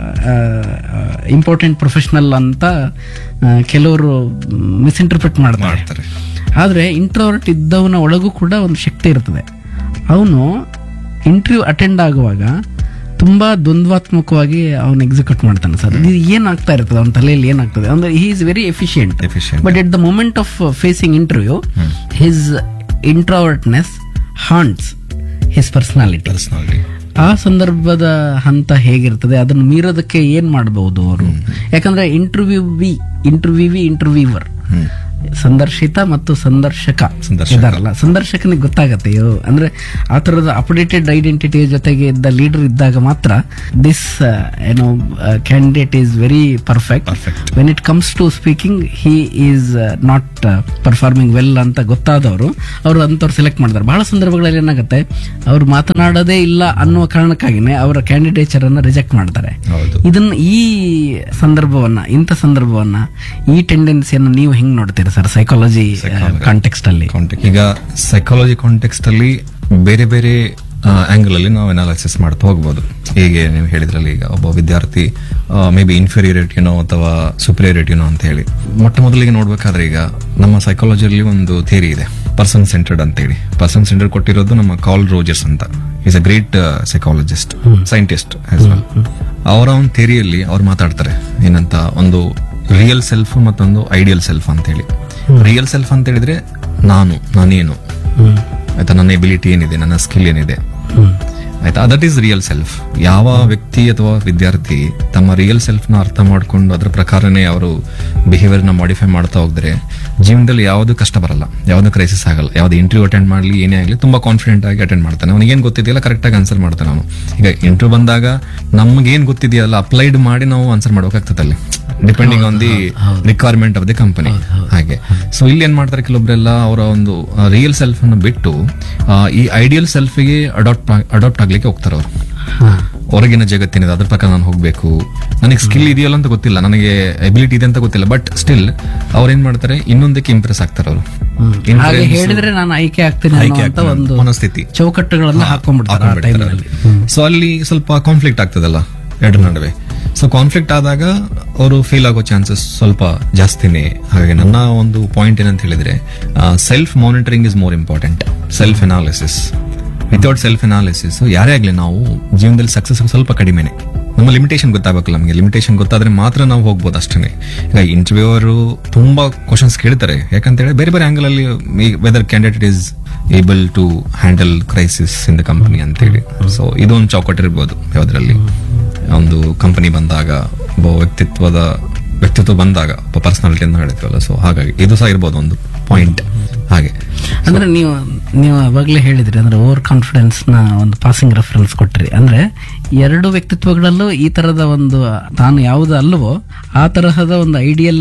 F: ಇಂಪಾರ್ಟೆಂಟ್ ಪ್ರೊಫೆಷನಲ್ ಅಂತ ಕೆಲವರು ಮಿಸ್ಇಂಟರ್ಪ್ರಿಟ್ ಮಾಡ್ತಾರೆ. ಆದ್ರೆ ಇಂಟ್ರೋವರ್ಟ್ ಇದ್ದವನ ಒಳಗೂ ಕೂಡ ಒಂದು ಶಕ್ತಿ ಇರ್ತದೆ. ಅವನು ಇಂಟರ್ವ್ಯೂ ಅಟೆಂಡ್ ಆಗುವಾಗ ತುಂಬಾ ದ್ವಂದ್ವಾತ್ಮಕವಾಗಿ ಅವನು ಎಕ್ಸಿಕ್ಯೂಟ್ ಮಾಡ್ತಾನೆ ಸರ್. ಇದು ಏನಾಗ್ತಾ ಇರ್ತದೆ ಅವನ ತಲೆಯಲ್ಲಿ, ಏನಾಗ್ತದೆ ಅಂದ್ರೆ, he is very efficient, but at the moment of facing interview his ಇಂಟ್ರೋವರ್ಟ್ನೆಸ್ ಹಾಂಟ್ಸ್ his personality. ಆ ಸಂದರ್ಭದ ಹಂತ ಹೇಗಿರ್ತದೆ, ಅದನ್ನು ಮೀರೋದಕ್ಕೆ ಏನ್ ಮಾಡಬಹುದು ಅವರು? ಯಾಕಂದ್ರೆ ಇಂಟರ್ವ್ಯೂವರ್ ಸಂದರ್ಶಿತ ಮತ್ತು ಸಂದರ್ಶಕ ಇದಾರಲ್ಲ, ಸಂದರ್ಶಕನಿಗೆ ಗೊತ್ತಾಗತ್ತೆ ಅಂದ್ರೆ ಆ ತರದ ಅಪ್ಡೇಟೆಡ್ ಐಡೆಂಟಿಟಿ ಜೊತೆಗೆ ಇದ್ದ ಲೀಡರ್ ಇದ್ದಾಗ ಮಾತ್ರ this candidate is very perfect. When it comes to speaking he is not performing well ಅಂತ ಗೊತ್ತಾದವರು ಅವರು ಅಂತವ್ರು ಸೆಲೆಕ್ಟ್ ಮಾಡ್ತಾರೆ. ಬಹಳ ಸಂದರ್ಭಗಳಲ್ಲಿ ಏನಾಗುತ್ತೆ, ಅವ್ರು ಮಾತನಾಡೋದೇ ಇಲ್ಲ ಅನ್ನುವ ಕಾರಣಕ್ಕಾಗಿನೇ ಅವರ ಕ್ಯಾಂಡಿಡೇಚರ್ ಅನ್ನ ರಿಜೆಕ್ಟ್ ಮಾಡ್ತಾರೆ. ಇದನ್ನ ಇಂಥ ಸಂದರ್ಭವನ್ನ ಈ ಟೆಂಡೆನ್ಸಿಯನ್ನು ನೀವು ಹೆಂಗ್ ನೋಡ್ತೀರಿ ಸರ್ ಸೈಕಾಲಜಿ ಕಾಂಟೆಕ್ಸ್ಟ್ ಅಲ್ಲಿ?
G: ಈಗ ಸೈಕಾಲಜಿ ಕಾಂಟೆಕ್ಸ್ಟ್ ಅಲ್ಲಿ ಬೇರೆ ಬೇರೆ ಆಂಗಲ್ ಅಲ್ಲಿ ನಾವು ಅನಾಲಿಸಿಸ್ ಮಾಡ್ತಾ ಹೋಗ್ಬೋದು. ಹೀಗೆ ನೀವು ಹೇಳಿದ್ರಲ್ಲಿ ಈಗ ಒಬ್ಬ ವಿದ್ಯಾರ್ಥಿ ಮೇ ಬಿ ಇನ್ಫೀರಿಯರಿಟಿನೋ ಅಥವಾ ಸುಪೀರಿಯರಿಟಿನೋ ಅಂತ ಹೇಳಿ ಮೊಟ್ಟ ಮೊದಲಿಗೆ ನೋಡ್ಬೇಕಾದ್ರೆ ಈಗ ನಮ್ಮ ಸೈಕಾಲಜಿಯಲ್ಲಿ ಒಂದು ಥಿಯರಿ ಇದೆ, ಪರ್ಸನ್ ಸೆಂಟರ್ಡ್ ಅಂತ ಹೇಳಿ. ಪರ್ಸನ್ ಸೆಂಟರ್ಡ್ ಕೊಟ್ಟಿರೋದು ನಮ್ಮ ಕಾರ್ಲ್ ರೋಜರ್ಸ್ ಅಂತ, is a great psychologist, scientist as well. ಅವರ ಒಂದು ಥಿಯರಿಯಲ್ಲಿ ಅವ್ರು ಮಾತಾಡ್ತಾರೆ ಏನಂತ, ಒಂದು ರಿಯಲ್ ಸೆಲ್ಫ್ ಮತ್ತೊಂದು ಐಡಿಯಲ್ ಸೆಲ್ಫ್ ಅಂತ ಹೇಳಿ. ರಿಯಲ್ ಸೆಲ್ಫ್ ಅಂತ ಹೇಳಿದ್ರೆ ನಾನೇನು ಆಯ್ತಾ, ನನ್ನ ಎಬಿಲಿಟಿ ಏನಿದೆ, ನನ್ನ ಸ್ಕಿಲ್ ಏನಿದೆ ಆಯ್ತಾ, ದಟ್ ಈಸ್ ರಿಯಲ್ ಸೆಲ್ಫ್. ಯಾವ ವ್ಯಕ್ತಿ ಅಥವಾ ವಿದ್ಯಾರ್ಥಿ ತಮ್ಮ ರಿಯಲ್ ಸೆಲ್ಫ್ ನ ಅರ್ಥ ಮಾಡ್ಕೊಂಡು ಅದ್ರ ಪ್ರಕಾರನೇ ಅವರು ಬಿಹೇವಿಯರ್ ನ ಮಾಡಿಫೈ ಮಾಡ್ತಾ ಹೋದ್ರೆ ಜೀವನದಲ್ಲಿ ಯಾವ್ದು ಕಷ್ಟ ಬರಲ್ಲ, ಯಾವ್ದು ಕ್ರೈಸಿಸ್ ಆಗಲ್ಲ. ಯಾವ್ದು ಇಂಟರ್ವ್ಯೂ ಅಟೆಂಡ್ ಮಾಡ್ಲಿ ಏನೇ ಆಗಲಿ ತುಂಬಾ ಕಾನ್ಫಿಡೆಂಟ್ ಆಗಿ ಅಟೆಂಡ್ ಮಾಡ್ತಾನೆ. ಅವ್ನಿಗೆ ಏನ್ ಗೊತ್ತಿದೆಯಲ್ಲ ಕರೆಕ್ಟ್ ಆಗಿ ಆನ್ಸರ್ ಮಾಡ್ತಾನೆ ಅವನು. ಈಗ ಇಂಟರ್ವ್ಯೂ ಬಂದಾಗ ನಮ್ಗೆ ಏನ್ ಗೊತ್ತಿದೆಯಲ್ಲ ಅಪ್ಲೈಡ್ ಮಾಡಿ ನಾವು ಆನ್ಸರ್ ಮಾಡ್ಬೇಕಾಗ್ತದೆ ಅಲ್ಲಿ, depending on the requirement of the company. ಹಾಗೆ ಸೊ ಇಲ್ಲಿ ಏನ್ ಮಾಡ್ತಾರೆ ಕೆಲವೊಬ್ರೆಲ್ಲ ಅವರ ಒಂದು ರಿಯಲ್ ಸೆಲ್ಫ್ ಅನ್ನು ಬಿಟ್ಟು ಈ ಐಡಿಯಲ್ ಸೆಲ್ಫ್ ಗೆ ಅಡಾಪ್ಟ್ ಆಗ್ಲಿಕ್ಕೆ ಹೋಗ್ತಾರೆ ಅವರು. ಹೊರಗಿನ ಜಗತ್ತಿನಿದೆ ಅದ್ರ ಪ್ರಕಾರ ನಾನು ಹೋಗ್ಬೇಕು, ನನಗೆ ಸ್ಕಿಲ್ ಇದೆಯಲ್ಲ ಅಂತ ಗೊತ್ತಿಲ್ಲ, ನನಗೆ ಎಬಿಲಿಟಿ ಇದೆ ಅಂತ ಗೊತ್ತಿಲ್ಲ, ಬಟ್ ಸ್ಟಿಲ್ ಅವ್ರು ಏನ್ ಮಾಡ್ತಾರೆ ಇನ್ನೊಂದಕ್ಕೆ ಇಂಪ್ರೆಸ್ ಆಗ್ತಾರೆ ಅವರು.
F: ಹಾಗೆ ಹೇಳಿದ್ರೆ ನಾನು ಆಯ್ಕೆ ಆಗ್ತೀನಿ ಅನ್ನುವಂತ ಒಂದು
G: ಮನಸ್ಥಿತಿ
F: ಚೌಕಟ್ಟುಗಳನ್ನ ಹಾಕೊಂಡ್ಬಿಡ್ತಾರೆ.
G: ಸೊ ಅಲ್ಲಿ ಸ್ವಲ್ಪ ಕಾನ್ಫ್ಲಿಕ್ಟ್ ಆಗ್ತದಲ್ಲ ಎರಡರ ನಡುವೆ. ಸೊ ಕಾನ್ಫ್ಲಿಕ್ಟ್ ಆದಾಗ ಅವರು ಫೇಲ್ ಆಗೋ ಚಾನ್ಸಸ್ ಸ್ವಲ್ಪ ಜಾಸ್ತಿನೇ. ಹಾಗೆ ನನ್ನ ಒಂದು ಪಾಯಿಂಟ್ ಏನಂತ ಹೇಳಿದ್ರೆ, self monitoring is more important. Self analysis, without self analysis ಯಾರೇ ಆಗ್ಲಿ ನಾವು ಜೀವನದಲ್ಲಿ ಸಕ್ಸಸ್ ಸ್ವಲ್ಪ ಕಡಿಮೆನೆ. ನಮ್ಮ ಲಿಮಿಟೇಷನ್ ಗೊತ್ತಾಗಬೇಕಲ್ಲ, ನಮಗೆ ಲಿಮಿಟೇಷನ್ ಗೊತ್ತಾದ್ರೆ ಮಾತ್ರ ನಾವು ಹೋಗ್ಬೋದು ಅಷ್ಟೇ. ಈಗ ಇಂಟರ್ವ್ಯೂ ಅವರು ತುಂಬಾ ಕ್ವಶನ್ಸ್ ಕೇಳ್ತಾರೆ, ಯಾಕಂತ ಹೇಳಿ ಬೇರೆ ಬೇರೆ ಆಂಗಲ್ ಅಲ್ಲಿ weather candidate is able to handle crisis in the company ಅಂತ ಹೇಳಿ. ಸೊ ಇದೊಂದು ಚೌಕಟ್ಟು ಇರ್ಬೋದು ಯಾವ್ದ್ರಲ್ಲಿ ಒಂದು ಕಂಪನಿ ಬಂದಾಗ, ಒಬ್ಬ ವ್ಯಕ್ತಿತ್ವ ಬಂದಾಗ, ಒಬ್ಬ ಪರ್ಸನಾಲಿಟಿ ಅಂತ ಹೇಳಿದ್ವಲ್ಲ. ಸೊ ಹಾಗಾಗಿ ಇದು ಸಹ ಇರ್ಬೋದು ಒಂದು ಪಾಯಿಂಟ್. ಹಾಗೆ
F: ಅಂದ್ರೆ ನೀವು ಅವಾಗಲೇ ಹೇಳಿದ್ರಿ, ಅಂದ್ರೆ ಓವರ್ ಕಾನ್ಫಿಡೆನ್ಸ್ ನ ಒಂದು ಪಾಸಿಂಗ್ ರೆಫರೆನ್ಸ್ ಕೊಟ್ರಿ. ಅಂದ್ರೆ ಎರಡು ವ್ಯಕ್ತಿತ್ವಗಳಲ್ಲೂ ಈ ತರದ ಒಂದು ತಾನು ಯಾವ್ದು ಅಲ್ವೋ ಆ ತರಹದ ಒಂದು ಐಡಿಯಲ್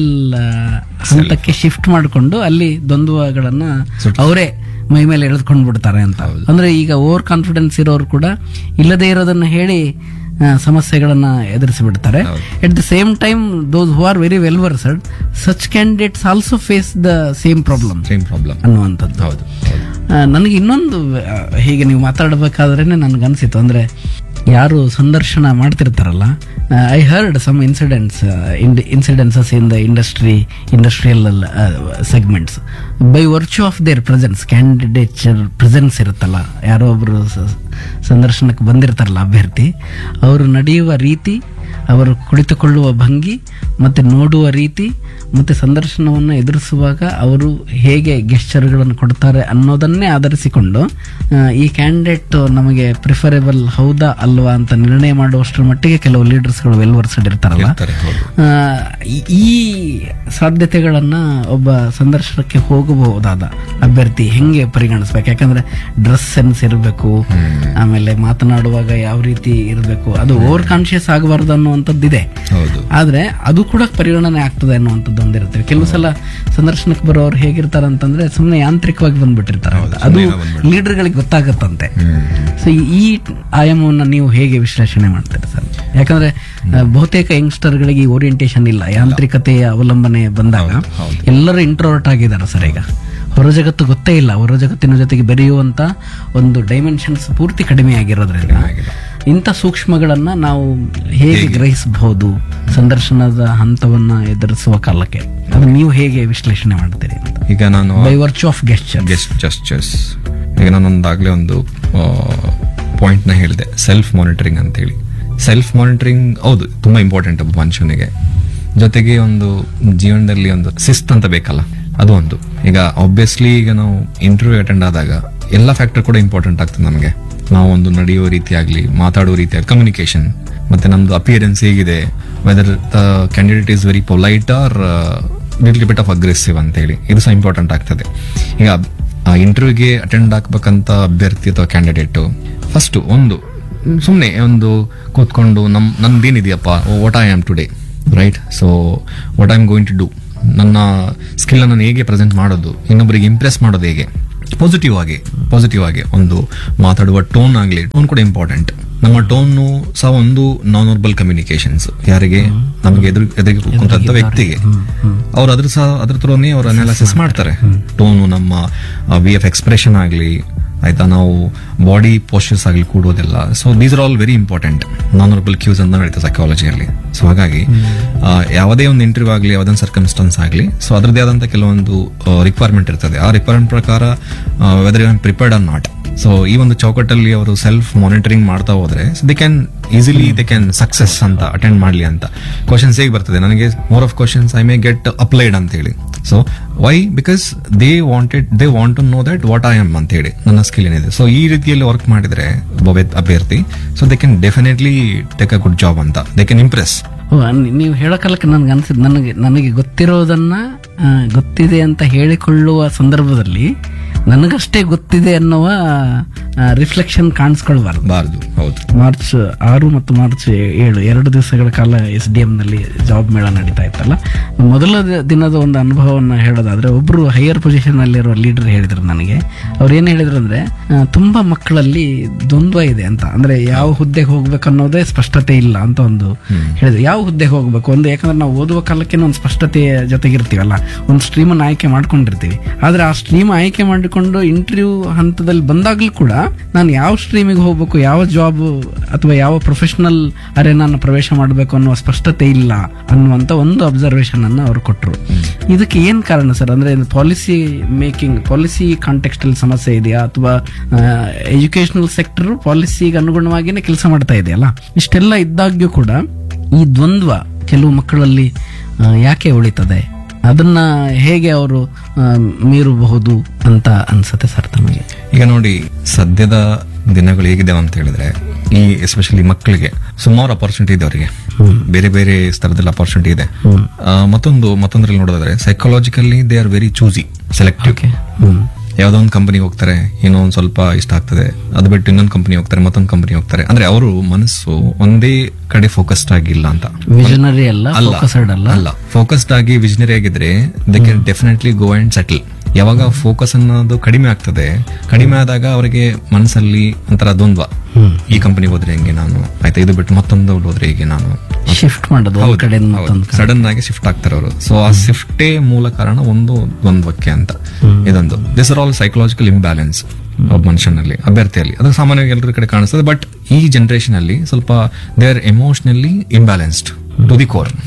F: ಹಂತಕ್ಕೆ ಶಿಫ್ಟ್ ಮಾಡಿಕೊಂಡು ಅಲ್ಲಿ ದ್ವಂದ್ವಗಳನ್ನ ಅವರೇ ಮೈ ಮೇಲೆ ಎಳೆದುಕೊಂಡು ಬಿಡ್ತಾರೆ ಅಂತ. ಅಂದ್ರೆ ಈಗ ಓವರ್ ಕಾನ್ಫಿಡೆನ್ಸ್ ಇರೋರು ಕೂಡ ಇಲ್ಲದೇ ಇರೋದನ್ನ ಹೇಳಿ ಸಮಸ್ಯೆಗಳನ್ನ ಎದುರಿಸಿ ಬಿಡ್ತಾರೆ. At the same time those who are very well versed, such candidates also face the same problem ಅನ್ನುವಂಥದ್ದು. ನನಗೆ ಇನ್ನೊಂದು ಹೀಗೆ ನೀವು ಮಾತಾಡಬೇಕಾದ್ರೇನೆ ನನ್ಗನ್ಸಿತ್ತು, ಅಂದ್ರೆ ಯಾರು ಸಂದರ್ಶನ ಮಾಡ್ತಿರ್ತಾರಲ್ಲ, I heard some incidences in the industrial segments by virtue of their presence, candidature presence ಇರುತ್ತಲ್ಲ, ಯಾರೋ ಒಬ್ರು ಸಂದರ್ಶನಕ್ಕೆ ಬಂದಿರ್ತಾರಲ್ಲ ಅಭ್ಯರ್ಥಿ, ಅವರು ನಡೆಯುವ ರೀತಿ, ಅವರು ಕುಳಿತುಕೊಳ್ಳುವ ಭಂಗಿ, ಮತ್ತೆ ನೋಡುವ ರೀತಿ, ಮತ್ತೆ ಸಂದರ್ಶನವನ್ನು ಎದುರಿಸುವಾಗ ಅವರು ಹೇಗೆ ಗೆಸ್ಚರ್ಗಳನ್ನು ಕೊಡ್ತಾರೆ ಅನ್ನೋದನ್ನೇ ಆಧರಿಸಿಕೊಂಡು ಈ ಕ್ಯಾಂಡಿಡೇಟ್ ನಮಗೆ ಪ್ರಿಫರೇಬಲ್ ಹೌದಾ ಅಲ್ವಾ ಅಂತ ನಿರ್ಣಯ ಮಾಡುವಷ್ಟರ ಮಟ್ಟಿಗೆ ಕೆಲವು ಲೀಡರ್ಸ್ಗಳು ವೆಲ್ ವರ್ಸಡ್ ಇರ್ತಾರಲ್ಲ. ಈ ಸಾಧ್ಯತೆಗಳನ್ನ ಒಬ್ಬ ಸಂದರ್ಶನಕ್ಕೆ ಹೋಗಬಹುದಾದ ಅಭ್ಯರ್ಥಿ ಹೆಂಗೆ ಪರಿಗಣಿಸ್ಬೇಕು? ಯಾಕಂದ್ರೆ ಡ್ರೆಸ್ ಸೆನ್ಸ್ ಇರಬೇಕು, ಆಮೇಲೆ ಮಾತನಾಡುವಾಗ ಯಾವ ರೀತಿ ಇರಬೇಕು, ಅದು ಓವರ್ ಕಾನ್ಶಿಯಸ್ ಆಗಬಾರ್ದು ಅನ್ನುವಂಥದ್ದಿದೆ. ಆದ್ರೆ ಅದು ಕೂಡ ಪರಿಗಣನೆ ಆಗ್ತದೆ ಅನ್ನುವಂಥದ್ದು ಒಂದಿರುತ್ತೆ. ಕೆಲವು ಸಲ ಸಂದರ್ಶನಕ್ಕೆ ಬರೋರು ಹೇಗಿರ್ತಾರ ಅಂತಂದ್ರೆ ಸುಮ್ಮನೆ ಯಾಂತ್ರಿಕವಾಗಿ ಬಂದ್ಬಿಟ್ಟಿರ್ತಾರೆ, ಅದು ಲೀಡರ್ಗಳಿಗೆ ಗೊತ್ತಾಗತ್ತಂತೆ. ಸೊ ಈ ಆಯಾಮವನ್ನ ನೀವು ಹೇಗೆ ವಿಶ್ಲೇಷಣೆ ಮಾಡ್ತೀರಿ ಸರ್? ಯಾಕಂದ್ರೆ ಬಹುತೇಕ ಯಂಗ್ಸ್ಟರ್ಗಳಿಗೆ ಈ ಓರಿಯಂಟೇಶನ್ ಇಲ್ಲ, ಯಾಂತ್ರಿಕತೆಯ ಅವಲಂಬನೆ ಬಂದಾಗ ಎಲ್ಲರೂ ಇಂಟ್ರೋವರ್ಟ್ ಆಗಿದ್ದಾರೆ ಸರ್. ಈಗ ಹೊರ ಜಗತ್ತು ಗೊತ್ತೇ ಇಲ್ಲ, ಹೊರ ಜಗತ್ತಿನ ಜೊತೆಗೆ ಬೆರೆಯುವಂತ ಒಂದು ಡೈಮೆನ್ಷನ್ಸ್ ಪೂರ್ತಿ ಕಡಿಮೆ ಆಗಿರೋದ್ರಿಂದ ಇಂಥ ಸೂಕ್ಷ್ಮಗಳನ್ನ ನಾವು ಹೇಗೆ ಗ್ರಹಿಸಬಹುದು ಸಂದರ್ಶನದ ಹಂತವನ್ನ ಎದುರಿಸುವ ಕಾಲಕ್ಕೆ? ಅದು ನೀವು ಹೇಗೆ ವಿಶ್ಲೇಷಣೆ ಮಾಡ್ತೀರಿ ಅಂತ?
G: ಈಗ ನಾನು
F: ಬೈ ವರ್ಚ್ಯೂ ಆಫ್ ಗೆಸ್ಚರ್ಸ್,
G: ಈಗ ನಾನೊಂದಾಗ್ಲೇ ಒಂದು ಪಾಯಿಂಟ್ ನ ಹೇಳಿದೆ, ಸೆಲ್ಫ್ ಮಾನಿಟರಿಂಗ್ ಅಂತ ಹೇಳಿ. ಸೆಲ್ಫ್ ಮಾನಿಟರಿಂಗ್ ಹೌದು ತುಂಬಾ ಇಂಪಾರ್ಟೆಂಟ್ ಒಬ್ಬ ಮನುಷ್ಯನಿಗೆ. ಜೊತೆಗೆ ಒಂದು ಜೀವನದಲ್ಲಿ ಒಂದು ಶಿಸ್ತು ಅಂತ ಬೇಕಲ್ಲ, ಅದು ಒಂದು. ಈಗ ಆಬ್ವಿಯಸ್ಲಿ ಈಗ ನಾವು ಇಂಟರ್ವ್ಯೂ ಅಟೆಂಡ್ ಆದಾಗ ಎಲ್ಲ ಫ್ಯಾಕ್ಟರ್ ಕೂಡ ಇಂಪಾರ್ಟೆಂಟ್ ಆಗ್ತದೆ ನಮಗೆ. ನಾವು ಒಂದು ನಡೆಯುವ ರೀತಿ ಆಗ್ಲಿ, ಮಾತಾಡುವ ರೀತಿ ಆಗ್ಲಿ, ಕಮ್ಯುನಿಕೇಶನ್, ಮತ್ತೆ ನಮ್ದು ಅಪಿಯರೆನ್ಸ್ ಹೇಗಿದೆ, whether the candidate is very polite R little bit of aggressive ಅಂತ ಹೇಳಿ, ಇದು ಸಹ ಇಂಪಾರ್ಟೆಂಟ್ ಆಗ್ತದೆ. ಈಗ ಇಂಟರ್ವ್ಯೂಗೆ ಅಟೆಂಡ್ ಆಗ್ಬೇಕಂತ ಅಭ್ಯರ್ಥಿ ಅಥವಾ ಕ್ಯಾಂಡಿಡೇಟ್ ಫಸ್ಟ್ ಒಂದು ಸುಮ್ಮನೆ ಒಂದು ಕೂತ್ಕೊಂಡು ನಂದೇನಿದೆಯಪ್ಪ, what I am today, right? So what I am going to do, ನನ್ನ ಸ್ಕಿಲ್ ಅನ್ನು ಹೇಗೆ ಪ್ರೆಸೆಂಟ್ ಮಾಡೋದು, ಇನ್ನೊಬ್ಬರಿಗೆ ಇಂಪ್ರೆಸ್ ಮಾಡೋದು ಹೇಗೆ, ಪಾಸಿಟಿವ್ ಆಗಿ ಒಂದು ಮಾತಾಡುವ ಟೋನ್ ಆಗಲಿ, ಟೋನ್ ಕೂಡ ಇಂಪಾರ್ಟೆಂಟ್. ನಮ್ಮ ಟೋನ್ ಸಹ ಒಂದು ನಾನ್ ವರ್ಬಲ್ ಕಮ್ಯುನಿಕೇಶನ್ಸ್. ಯಾರಿಗೆ ನಮಗೆ ಎದುರಿಗೆ ಕೂತಂತ ವ್ಯಕ್ತಿಗೆ ಅವ್ರು ಅದ್ರ ಥರನೇ ಅವ್ರು ಅನಾಲಿಸಿಸ್ ಮಾಡ್ತಾರೆ. ಟೋನು, ನಮ್ಮ ವಿ ಆಫ್ ಎಕ್ಸ್ಪ್ರೆಷನ್ ಆಗಲಿ, ಆಯ್ತಾ, ನಾವು ಬಾಡಿ ಪೋಸ್ಚರ್ಸ್ ಆಗಲಿ ಕೂಡೋದೆಲ್ಲ. So these are all very important non verbal Qs ಅಂತ ನಡೀತದೆ ಸೈಕಾಲಜಿಯಲ್ಲಿ. ಸೊ ಹಾಗಾಗಿ ಯಾವುದೇ ಒಂದು ಇಂಟರ್ವ್ಯೂ ಆಗಲಿ, ಯಾವುದೇ ಒಂದು ಸರ್ಕಮ್ಸ್ಟೆನ್ಸ್ ಆಗಲಿ, ಸೊ ಅದರದ್ದೇ ಆದಂತ ಕೆಲವೊಂದು ರಿಕ್ವೈರ್ಮೆಂಟ್ ಇರ್ತದೆ. ಆ ರಿಕ್ವೈರ್ಮೆಂಟ್ ಪ್ರಕಾರ whether you are prepared R not. So ಈ ಒಂದು ಚೌಕಟ್ಟಲ್ಲಿ ಅವರು ಸೆಲ್ಫ್ ಮಾನಿಟರಿಂಗ್ ಮಾಡ್ತಾ ಹೋದ್ರೆ they can easily they can success ಅಂತ ಅಟೆಂಡ್ ಮಾಡ್ಲಿ ಅಂತ. ಕ್ವಶನ್ಸ್ ಹೇಗೆ ಬರ್ತದೆ ನನಗೆ, more of questions I may get applied ಅಂತ ಹೇಳಿ. So Y? Because they want to know that what I am ಅಂತ ಹೇಳಿ, ನನ್ನ ಸ್ಕಿಲ್ ಏನಿದೆ. ಸೊ ಈ ರೀತಿಯಲ್ಲಿ ವರ್ಕ್ ಮಾಡಿದ್ರೆ ಅಭ್ಯರ್ಥಿ, so they can definitely take a good job ಅಂತ, ದೇ ಕ್ಯಾನ್ ಇಂಪ್ರೆಸ್.
F: ನೀವು ಹೇಳೋ ಕಾಲಕ್ಕೆ ನನ್ಗೆ ಅನ್ಸಿದ್, ನನಗೆ ಗೊತ್ತಿರೋದನ್ನ ಗೊತ್ತಿದೆ ಅಂತ ಹೇಳಿಕೊಳ್ಳುವ ಸಂದರ್ಭದಲ್ಲಿ ನನಗಷ್ಟೇ ಗೊತ್ತಿದೆ ಅನ್ನುವ ರಿಫ್ಲೆಕ್ಷನ್ ಕಾಣಿಸ್ಕೊಳ್ಬಾರ್ದು.
G: ಹೌದು.
F: ಮಾರ್ಚ್ 6 ಮತ್ತು ಮಾರ್ಚ್ 7 2 ದಿವಸಗಳ ಕಾಲ SDM ನಲ್ಲಿ ಜಾಬ್ ಮೇಳ ನಡೀತಾ ಇತ್ತಲ್ಲ. ಮೊದಲ ದಿನದ ಒಂದು ಅನುಭವವನ್ನು ಹೇಳೋದಾದ್ರೆ, ಒಬ್ರು ಹೈಯರ್ ಪೊಸಿಷನ್ ಅಲ್ಲಿರೋ ಲೀಡರ್ ಹೇಳಿದ್ರು ನನಗೆ. ಅವ್ರು ಏನ್ ಹೇಳಿದ್ರು ಅಂದ್ರೆ, ತುಂಬಾ ಮಕ್ಕಳಲ್ಲಿ ದ್ವಂದ್ವ ಇದೆ ಅಂತ, ಅಂದ್ರೆ ಯಾವ ಹುದ್ದೆಗೆ ಹೋಗ್ಬೇಕು ಅನ್ನೋದೇ ಸ್ಪಷ್ಟತೆ ಇಲ್ಲ ಅಂತ ಒಂದು ಹೇಳಿದ್ರು. ಯಾವ ಹುದ್ದೆಗೆ ಹೋಗ್ಬೇಕು ಒಂದು, ಯಾಕಂದ್ರೆ ನಾವು ಓದುವ ಕಾಲಕ್ಕೆ ಒಂದು ಸ್ಪಷ್ಟತೆಯ ಜೊತೆಗಿರ್ತೀವಲ್ಲ, ಒಂದು ಸ್ಟ್ರೀಮ್ ಅನ್ನು ಆಯ್ಕೆ ಮಾಡ್ಕೊಂಡಿರ್ತೀವಿ. ಆದ್ರೆ ಆ ಸ್ಟ್ರೀಮ್ ಆಯ್ಕೆ ಮಾಡಿಕೊಂಡು ಇಂಟರ್ವ್ಯೂ ಹಂತದಲ್ಲಿ ಬಂದಾಗ್ಲೂ ಕೂಡ ನಾನು ಯಾವ ಸ್ಟ್ರೀಮಿಗೆ ಹೋಗ್ಬೇಕು, ಯಾವ ಜಾಬ್ ಅಥವಾ ಯಾವ ಪ್ರೊಫೆಷನಲ್ ಅರೇನಾನ ಪ್ರವೇಶ ಮಾಡಬೇಕು ಅನ್ನುವ ಸ್ಪಷ್ಟತೆ ಇಲ್ಲ ಅನ್ನುವಂತ ಒಂದು ಅಬ್ಸರ್ವೇಷನ್ ಅನ್ನು ಅವರು ಕೊಟ್ಟರು. ಇದಕ್ಕೆ ಏನ್ ಕಾರಣ ಸರ್? ಅಂದ್ರೆ ಪಾಲಿಸಿ ಮೇಕಿಂಗ್, ಪಾಲಿಸಿ ಕಾಂಟೆಕ್ಸ್ಟ್ ಅಲ್ಲಿ ಸಮಸ್ಯೆ ಇದೆಯಾ, ಅಥವಾ ಎಜುಕೇಶನಲ್ ಸೆಕ್ಟರ್ ಪಾಲಿಸಿಗೆ ಅನುಗುಣವಾಗಿನೇ ಕೆಲಸ ಮಾಡ್ತಾ ಇದೆಯಲ್ಲ? ಇಷ್ಟೆಲ್ಲ ಇದ್ದಾಗ್ಯೂ ಕೂಡ ಈ ದ್ವಂದ್ವ ಕೆಲವು ಮಕ್ಕಳಲ್ಲಿ ಯಾಕೆ ಉಳಿತದೆ? ಅದನ್ನ ಹೇಗೆ ಅವರು ಮೀರಬಹುದು ಅಂತ ಅನ್ಸುತ್ತೆ ಸರ್ ತಮಗೆ?
G: ಈಗ ನೋಡಿ, ಸದ್ಯದ ದಿನಗಳು ಹೇಗಿದ್ದಾವೆ ಅಂತ ಹೇಳಿದ್ರೆ, ಈ ಎಸ್ಪೆಷಲಿ ಮಕ್ಕಳಿಗೆ ಸುಮಾರು ಅಪರ್ಚುನಿಟಿ ಇದೆ, ಅವರಿಗೆ ಬೇರೆ ಬೇರೆ ಸ್ತರದಲ್ಲಿ ಅಪರ್ಚುನಿಟಿ ಇದೆ. ಮತ್ತೊಂದ್ರಲ್ಲಿ ನೋಡೋದಾದ್ರೆ psychologically they are very choosy, selective. ಯಾವ್ದೋ ಒಂದು ಕಂಪನಿ ಹೋಗ್ತಾರೆ, ಏನೋ ಒಂದ್ ಸ್ವಲ್ಪ ಇಷ್ಟ ಆಗ್ತದೆ, ಅದು ಬಿಟ್ಟು ಇನ್ನೊಂದು ಕಂಪನಿ ಹೋಗ್ತಾರೆ, ಮತ್ತೊಂದು ಕಂಪನಿ ಹೋಗ್ತಾರೆ. ಅಂದ್ರೆ ಅವರು ಮನಸ್ಸು ಒಂದೇ ಕಡೆ ಫೋಕಸ್ಡ್ ಆಗಿಲ್ಲ ಅಂತ.
F: ವಿಷನರಿ ಅಲ್ಲ,
G: ಫೋಕಸ್ಡ್ ಆಗಿ ವಿಷನರಿ ಆಗಿದ್ರೆ they can definitely go and settle. ಯಾವಾಗ ಫೋಕಸ್ ಅನ್ನೋದು ಕಡಿಮೆ ಆಗ್ತದೆ, ಕಡಿಮೆ ಆದಾಗ ಅವರಿಗೆ ಮನಸ್ಸಲ್ಲಿ ಒಂಥರ ದ್ವಂದ್ವ, ಈ ಕಂಪನಿ ಹೋದ್ರೆ ಹೆಂಗೆ ನಾನು, ಆಯ್ತಾ ಇದು ಬಿಟ್ಟು ಮತ್ತೊಂದು ಹೋದ್ರೆ ಹೇಗೆ ನಾನು,
F: ಶಿಫ್ಟ್ ಮಾಡೋದು
G: ಸಡನ್ ಆಗಿ ಶಿಫ್ಟ್ ಆಗ್ತಾರೆ ಅವರು. ಸೊ ಆ ಶಿಫ್ಟೇ ಮೂಲ ಕಾರಣ ಒಂದು ದ್ವಂದ್ವಕ್ಕೆ ಅಂತ. ಇದೊಂದು this are all psychological imbalance ಒಬ್ಬ ಮನುಷ್ಯನಲ್ಲಿ, ಅಭ್ಯರ್ಥಿಯಲ್ಲಿ. ಅದು ಸಾಮಾನ್ಯವಾಗಿ ಎಲ್ಲರ ಕಡೆ ಕಾಣಿಸ್ತದೆ. ಬಟ್ ಈ ಜನರೇಷನ್ ಅಲ್ಲಿ ಸ್ವಲ್ಪ they are emotionally imbalanced to the core.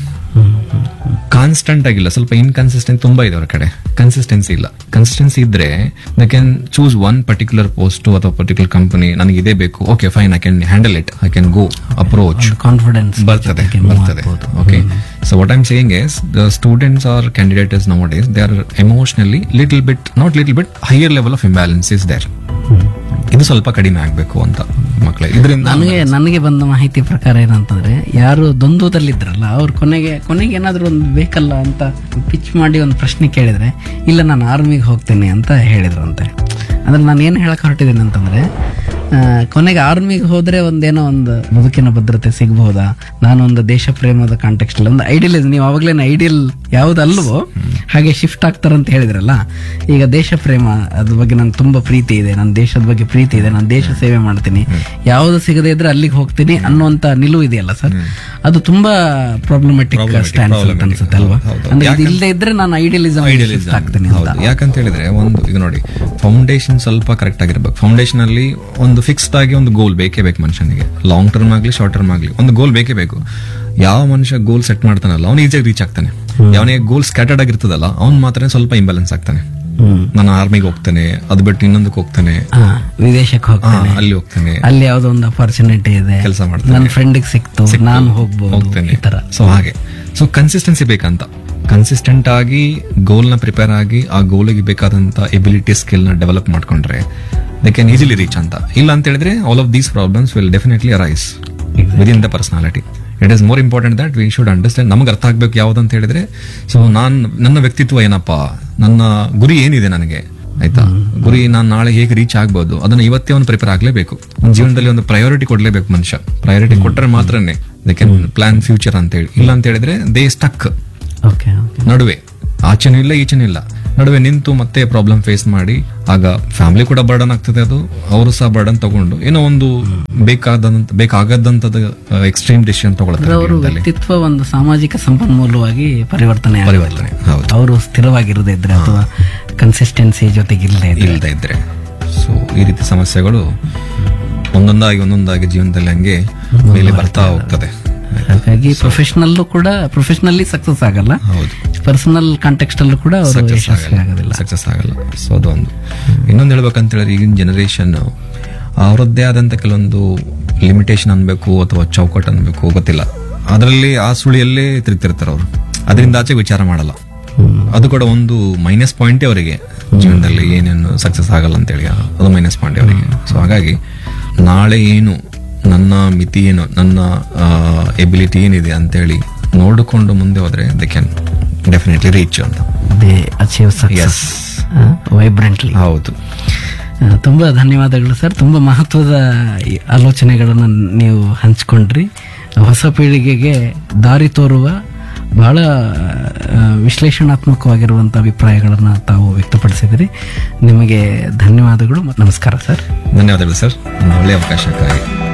G: Constant ಆಗಿಲ್ಲ, ಸ್ವಲ್ಪ ಇನ್ಕನ್ಸಿಸ್ಟೆಂಟ್ ತುಂಬಾ ಇದೆ ಅವ್ರ ಕಡೆ. ಕನ್ಸಿಸ್ಟೆನ್ಸಿ ಇಲ್ಲ. ಕನ್ಸಿಸ್ಟೆನ್ಸಿ ಇದ್ರೆ they can choose one particular post ಅಥವಾ ಪರ್ಟಿಕ್ಯುಲರ್ ಕಂಪನಿ, ನನಗೆ ಇದೇ ಬೇಕು, okay fine, I can handle it, I can go approach,
F: confidence
G: ಬರ್ತದೆ. Okay, so what I'm saying is the students R candidates now days they are emotionally little bit, not little bit, higher level of imbalance is there. ಇದು ಸ್ವಲ್ಪ ಕಡಿಮೆ ಆಗ್ಬೇಕು ಅಂತ ಮಕ್ಕಳಿಗೆ. ಇದರಿಂದ
F: ನನಗೆ ಬಂದ ಮಾಹಿತಿ ಪ್ರಕಾರ ಏನಂತಂದ್ರೆ, ಯಾರು ದ್ವಂದ್ವದಲ್ಲಿದ್ರಲ್ಲ ಅವ್ರು ಕೊನೆಗೆ ಏನಾದ್ರು ಒಂದು ಬೇಕಲ್ಲ ಅಂತ ಪಿಚ್ ಮಾಡಿ ಒಂದು ಪ್ರಶ್ನೆ ಕೇಳಿದ್ರೆ, ಇಲ್ಲ ನಾನು ಆರ್ಮಿಗೆ ಹೋಗ್ತೇನೆ ಅಂತ ಹೇಳಿದ್ರು ಅಂತೆ. ಅಂದ್ರೆ ನಾನು ಏನ್ ಹೇಳಕ್ ಹೊರಟಿದ್ದೀನಿ ಅಂತಂದ್ರೆ, ಕೊನೆಗೆ ಆರ್ಮಿಗೆ ಹೋದ್ರೆ ಒಂದೇನೋ ಒಂದು ಬದುಕಿನ ಭದ್ರತೆ ಸಿಗಬಹುದಾ, ನಾನೊಂದು ದೇಶ ಪ್ರೇಮದ ಕಾಂಟೆಕ್ಸ್ಟ್ ಅಲ್ಲಿ ಒಂದು ಐಡಿಯಲ್, ನೀವು ಅವಾಗ್ಲೇನೆ ಐಡಿಯಲ್ ಯಾವ್ದಲ್ವೋ ಹಾಗೆ ಶಿಫ್ಟ್ ಆಗ್ತಾರಂತ ಹೇಳಿದ್ರಲ್ಲ. ಈಗ ದೇಶ ಪ್ರೇಮ ಅದ್ರ ಬಗ್ಗೆ ನನ್ಗೆ ತುಂಬಾ ಪ್ರೀತಿ ಇದೆ, ನನ್ನ ದೇಶದ ಬಗ್ಗೆ ಪ್ರೀತಿ ಇದೆ, ನಾನು ದೇಶ ಸೇವೆ ಮಾಡ್ತೀನಿ, ಯಾವ್ದು ಸಿಗದೆ ಇದ್ರೆ ಅಲ್ಲಿಗೆ ಹೋಗ್ತೀನಿ ಅನ್ನುವಂತ ನಿಲುವು ಇದೆಯಲ್ಲ ಸರ್, ಅದು ತುಂಬಾ ಪ್ರಾಬ್ಲಮೆಟಿಕ್ ಸ್ಟ್ಯಾಂಡ್ಸ್ ಅಂತ ಅನ್ಸುತ್ತೆ ಅಲ್ವಾ? ಅಂದ್ರೆ ಇದು ಇಲ್ಲದೆ ಇದ್ರೆ ನಾನು ಐಡಿಯಲಿಸಮ್ ಆಗ್ತೀನಿ ಅಂತ.
G: ಯಾಕಂತ ಹೇಳಿದ್ರೆ, ಒಂದು ಈಗ ನೋಡಿ, ಫೌಂಡೇಶನ್ ಸ್ವಲ್ಪ ಕರೆಕ್ಟ್ ಆಗಿರ್ಬೇಕು. ಫೌಂಡೇಶನ್ ಅಲ್ಲಿ ಒಂದು ಫಿಕ್ಸ್ಡ್ ಆಗಿ ಒಂದು ಗೋಲ್ ಬೇಕೇ ಬೇಕು ಮನುಷ್ಯನಿಗೆ. ಲಾಂಗ್ ಟರ್ಮ್ ಆಗ್ಲಿ ಶಾರ್ಟ್ ಟರ್ಮ್ ಆಗ್ಲಿ ಒಂದು ಗೋಲ್ ಬೇಕೇ ಬೇಕು. ಯಾವ ಮನುಷ್ಯ ಗೋಲ್ ಸೆಟ್ ಮಾಡ್ತಾನಲ್ಲ ಅವ್ನು ಈಸಿಯಾಗಿ ರೀಚ್ ಆಗ್ತಾನೆ. ಯಾವನಿಗೆ ಗೋಲ್ ಸ್ಕ್ಯಾಟರ್ಡ್ ಆಗಿರ್ತದಲ್ಲ ಅವ್ನ್ ಮಾತ್ರ ಸ್ವಲ್ಪ ಇಂಬ್ಯಾಲೆನ್ಸ್ ಆಗ್ತಾನೆ. ನಾನು ಆರ್ಮಿಗೆ ಹೋಗ್ತಾನೆ, ಅದು ಬಿಟ್ಟು ಇನ್ನೊಂದಕ್ಕೆ ಹೋಗ್ತಾನೆ,
F: ವಿದೇಶಕ್ಕೆ ಹೋಗ್ತಾನೆ,
G: ಅಲ್ಲಿ ಹೋಗ್ತಾನೆ,
F: ಅಲ್ಲಿ ಯಾವ್ದೋ ಒಂದು ಅಪರ್ಚುನಿಟಿ ಇದೆ, ಕೆಲಸ ಮಾಡ್ತಾನೆ, ನನ್ನ ಫ್ರೆಂಡಿಗೆ ಸಿಕ್ತು, ನಾನು ಹೋಗ್ತೇನೆ.
G: ಸೊ ಹಾಗೆ, ಸೊ ಕನ್ಸಿಸ್ಟೆನ್ಸಿ ಬೇಕಂತ. ಕನ್ಸಿಸ್ಟೆಂಟ್ ಆಗಿ ಗೋಲ್ ನ ಪ್ರಿಪೇರ್ ಆಗಿ ಆ ಗೋಲ್ಗೆ ಬೇಕಾದಂತ ಎಬಿಲಿಟಿ ಸ್ಕಿಲ್ ನ ಡೆವಲಪ್ ಮಾಡ್ಕೊಂಡ್ರೆ ದೇ ಕ್ಯಾನ್ ಈಸಿಲಿ ರೀಚ್ ಅಂತ. ಇಲ್ಲ ಅಂತ ಹೇಳಿದ್ರೆ all of these problems will definitely arise within the personality. It is more important that we should understand. ನಮ್ಗೆ ಅರ್ಥ ಆಗ್ಬೇಕು ಯಾವ್ದಂತ ಹೇಳಿದ್ರೆ, ಸೊ ನನ್ನ ವ್ಯಕ್ತಿತ್ವ ಏನಪ್ಪಾ, ನನ್ನ ಗುರಿ ಏನಿದೆ ನನಗೆ, ಆಯ್ತಾ, ಗುರಿ ನಾನು ನಾಳೆ ಹೇಗೆ ರೀಚ್ ಆಗ್ಬೋದು ಅದನ್ನ ಇವತ್ತೇ ಒಂದು ಪ್ರಿಪೇರ್ ಆಗ್ಲೇಬೇಕು. ಒಂದು ಜೀವನದಲ್ಲಿ ಒಂದು ಪ್ರಯಾರಿಟಿ ಕೊಡ್ಲೇಬೇಕು ಮನುಷ್ಯ. ಪ್ರಯಾರಿಟಿ ಕೊಟ್ಟರೆ ಮಾತ್ರನೇ ದೇ ಕ್ಯಾನ್ ಪ್ಲಾನ್ ಫ್ಯೂಚರ್ ಅಂತ ಹೇಳಿ. ಇಲ್ಲ ಅಂತ ಹೇಳಿದ್ರೆ ದೇ ಸ್ಟಕ್ ನಡುವೆ, ಆಚೆನೂ ಇಲ್ಲ ಈಚೆನೂ ಇಲ್ಲ, ನಡುವೆ ನಿಂತು ಮತ್ತೆ ಪ್ರಾಬ್ಲಮ್ ಫೇಸ್ ಮಾಡಿ, ಆಗ ಫ್ಯಾಮಿಲಿ ಕೂಡ ಬರ್ಡನ್ ಆಗ್ತದೆ, ಅದು ಅವರು ಸಹ ಬರ್ಡನ್ ತಗೊಂಡು ಏನೋ ಒಂದು ಬೇಕಾಗದಂತದ ಎಕ್ಸ್ಟ್ರೀಮ್ ಡಿಸಿಷನ್ ತಗೊಳ್ತಾರೆ.
F: ಅವರು ವ್ಯಕ್ತಿತ್ವ ಒಂದು ಸಾಮಾಜಿಕ ಸಂಪನ್ಮೂಲವಾಗಿ ಪರಿವರ್ತನೆ,
G: ಹೌದು,
F: ಅವರು ಸ್ಥಿರವಾಗಿರದೇ ಇದ್ರೆ ಅಥವಾ ಕನ್ಸಿಸ್ಟೆನ್ಸಿ ಜೊತೆಗೆ ಇಲ್ಲದೆ
G: ಇದ್ರೆ, ಸೊ ಈ ರೀತಿ ಸಮಸ್ಯೆಗಳು ಒಂದೊಂದಾಗಿ ಜೀವನದಲ್ಲಿ ಹಂಗೆ ಮೇಲೆ ಬರ್ತಾ ಹೋಗ್ತದೆ.
F: ಹಾಗಾಗಿ ಪ್ರೊಫೆಷನಲಿ ಸಕ್ಸಸ್ ಆಗಲ್ಲ,
G: ಹೌದು,
F: ಪರ್ಸನಲ್ ಕಾಂಟೆಕ್ಸ್ಟ್ ಅಲ್ಲೂ ಕೂಡ ಅವರು ಯಶಸ್ವಿ ಆಗೋದಿಲ್ಲ.
G: ಸಕ್ಸಸ್ ಆಗಲ್ಲ. ಸೊ ಅದೊಂದು. ಇನ್ನೊಂದು ಹೇಳ್ಬೇಕಂತ ಹೇಳಿದ್ರೆ ಈಗಿನ ಜನರೇಷನ್ ಅವರದ್ದೇ ಆದಂತ ಕೆಲವೊಂದು ಲಿಮಿಟೇಷನ್ ಅನ್ಬೇಕು ಅಥವಾ ಚೌಕಟ್ಟು ಅನ್ಬೇಕು ಗೊತ್ತಿಲ್ಲ, ಅದರಲ್ಲಿ ಆ ಸುಳಿಯಲ್ಲೇ ತಿರುಗ್ತಿರ್ತಾರೆ ಅವರು, ಅದರಿಂದ ಆಚೆ ವಿಚಾರ ಮಾಡಲ್ಲ. ಅದು ಕೂಡ ಒಂದು ಮೈನಸ್ ಪಾಯಿಂಟೇ ಅವರಿಗೆ ಜೀವನದಲ್ಲಿ, ಏನೇನು ಸಕ್ಸಸ್ ಆಗಲ್ಲ ಅಂತೇಳಿ ಅದು ಮೈನಸ್ ಪಾಯಿಂಟ್ ಅವರಿಗೆ. ಸೊ ಹಾಗಾಗಿ ನಾಳೆ ಏನು, ನನ್ನ ಮಿತಿ ಏನು, ನನ್ನ ಎಬಿಲಿಟಿ ಏನಿದೆ ಅಂತೇಳಿ ನೋಡಿಕೊಂಡು ಮುಂದೆ ಹೋದ್ರೆ ದೇ ಕ್ಯಾನ್ ಡೆಫಿನೆಟ್ಲಿ ರೀಚ್ ಅಂತ.
F: They achieve success ವೈಬ್ರೆಂಟ್ಲಿ.
G: ಹೌದು.
F: ತುಂಬಾ ಧನ್ಯವಾದಗಳು ಸರ್. ತುಂಬಾ ಮಹತ್ವದ ಈ ಆಲೋಚನೆಗಳನ್ನು ನೀವು ಹಂಚ್ಕೊಂಡ್ರಿ. ಹೊಸ ಪೀಳಿಗೆಗೆ ದಾರಿ ತೋರುವ ಬಹಳ ವಿಶ್ಲೇಷಣಾತ್ಮಕವಾಗಿರುವಂಥ ಅಭಿಪ್ರಾಯಗಳನ್ನು ತಾವು ವ್ಯಕ್ತಪಡಿಸಿದಿರಿ. ನಿಮಗೆ ಧನ್ಯವಾದಗಳು. ನಮಸ್ಕಾರ ಸರ್.
G: ಧನ್ಯವಾದಗಳು ಸರ್, ಒಳ್ಳೆಯ ಅವಕಾಶಕ್ಕಾಗಿ.